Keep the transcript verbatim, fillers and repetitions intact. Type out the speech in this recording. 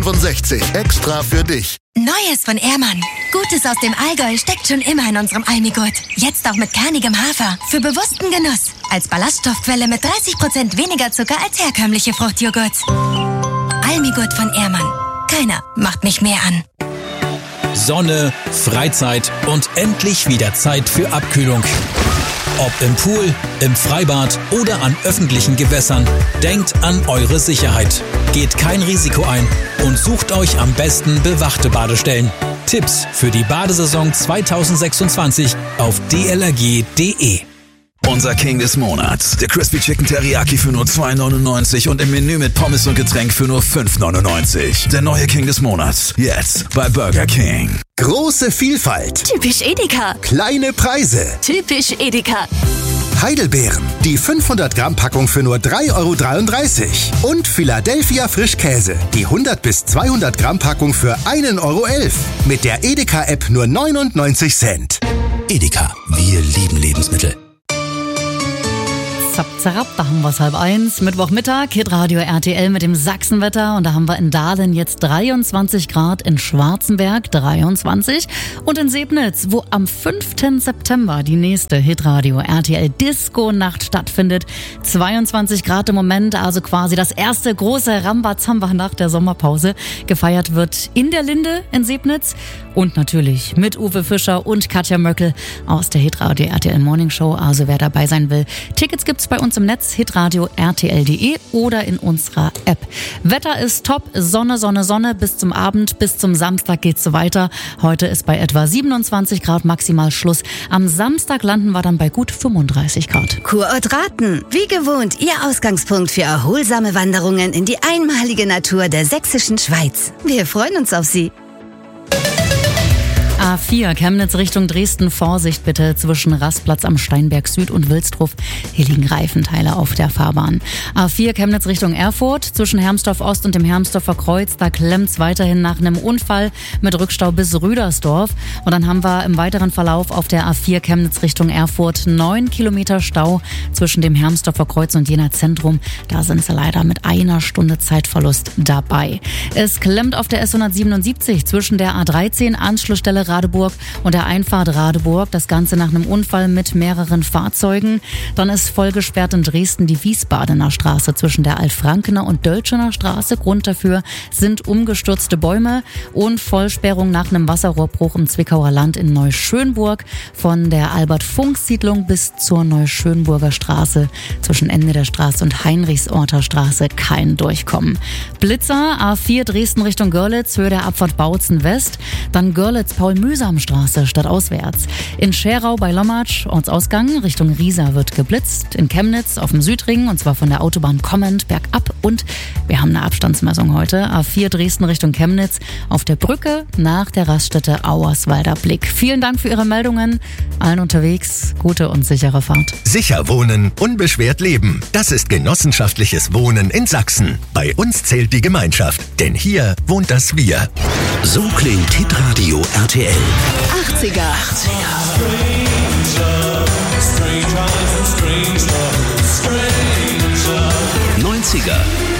fünfundsechzig extra für dich. Neues von Ehrmann. Gutes aus dem Allgäu steckt schon immer in unserem Almigurt. Jetzt auch mit kernigem Hafer. Für bewussten Genuss. Als Ballaststoffquelle mit dreißig Prozent weniger Zucker als herkömmliche Fruchtjoghurts. Almigurt von Ehrmann. Keiner macht mich mehr an. Sonne, Freizeit und endlich wieder Zeit für Abkühlung. Ob im Pool, im Freibad oder an öffentlichen Gewässern, denkt an eure Sicherheit. Geht kein Risiko ein und sucht euch am besten bewachte Badestellen. Tipps für die Badesaison zwanzig sechsundzwanzig auf d l r g punkt d e. Unser King des Monats, der Crispy Chicken Teriyaki für nur zwei neunundneunzig und im Menü mit Pommes und Getränk für nur fünf neunundneunzig. Der neue King des Monats, jetzt bei Burger King. Große Vielfalt. Typisch Edeka. Kleine Preise. Typisch Edeka. Heidelbeeren, die fünfhundert Gramm Packung für nur drei Euro dreiunddreißig. Und Philadelphia Frischkäse, die hundert bis zweihundert Gramm Packung für ein Euro elf. Mit der Edeka-App nur neunundneunzig Cent. Edeka, wir lieben Lebensmittel. Zap, zap, da haben wir es halb eins. Mittwochmittag, Hitradio R T L mit dem Sachsenwetter. Und da haben wir in Dahlen jetzt dreiundzwanzig Grad, in Schwarzenberg dreiundzwanzig und in Sebnitz, wo am fünften September die nächste Hitradio R T L Disco-Nacht stattfindet. zweiundzwanzig Grad im Moment, also quasi das erste große Rambazamba nach der Sommerpause. Gefeiert wird in der Linde in Sebnitz und natürlich mit Uwe Fischer und Katja Möckel aus der Hitradio R T L Morning Show. Also wer dabei sein will, Tickets gibt's bei uns im Netz, hitradio r t l punkt d e oder in unserer App. Wetter ist top, Sonne, Sonne, Sonne bis zum Abend, bis zum Samstag geht's so weiter. Heute ist bei etwa siebenundzwanzig Grad maximal Schluss. Am Samstag landen wir dann bei gut fünfunddreißig Grad. Kurort Raten, wie gewohnt, Ihr Ausgangspunkt für erholsame Wanderungen in die einmalige Natur der sächsischen Schweiz. Wir freuen uns auf Sie. A vier, Chemnitz Richtung Dresden, Vorsicht bitte zwischen Rastplatz am Steinberg Süd und Wilsdruf. Hier liegen Reifenteile auf der Fahrbahn. A vier, Chemnitz Richtung Erfurt, zwischen Hermsdorf Ost und dem Hermsdorfer Kreuz, da klemmt's weiterhin nach einem Unfall mit Rückstau bis Rüdersdorf. Und dann haben wir im weiteren Verlauf auf der A vier Chemnitz Richtung Erfurt neun Kilometer Stau zwischen dem Hermsdorfer Kreuz und Jena Zentrum. Da sind sie leider mit einer Stunde Zeitverlust dabei. Es klemmt auf der S hundertsiebenundsiebzig zwischen der A dreizehn Anschlussstelle Radeburg und der Einfahrt Radeburg. Das Ganze nach einem Unfall mit mehreren Fahrzeugen. Dann ist voll gesperrt in Dresden die Wiesbadener Straße zwischen der Altfrankener und Dölschener Straße. Grund dafür sind umgestürzte Bäume und Vollsperrung nach einem Wasserrohrbruch im Zwickauer Land in Neuschönburg. Von der Albert-Funk-Siedlung bis zur Neuschönburger Straße. Zwischen Ende der Straße und Heinrichsorter Straße kein Durchkommen. Blitzer, A vier Dresden Richtung Görlitz, Höhe der Abfahrt Bautzen West. Dann Görlitz Paul-Mühsam-Straße stadtauswärts. In Scherau bei Lommatsch, Ortsausgang Richtung Riesa wird geblitzt. In Chemnitz auf dem Südring und zwar von der Autobahn kommend bergab. Und wir haben eine Abstandsmessung heute. A vier Dresden Richtung Chemnitz auf der Brücke nach der Raststätte Auerswalder Blick. Vielen Dank für Ihre Meldungen. Allen unterwegs gute und sichere Fahrt. Sicher wohnen, unbeschwert leben. Das ist genossenschaftliches Wohnen in Sachsen. Bei uns zählt die Gemeinschaft, denn hier wohnt das Wir. So klingt Hitradio R T L. achtziger. neunziger.